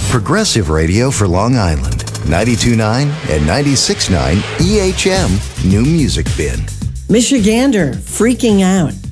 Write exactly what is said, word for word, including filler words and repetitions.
Progressive radio for Long Island. ninety-two point nine and ninety-six point nine E H M New Music Bin. Michigander freaking out.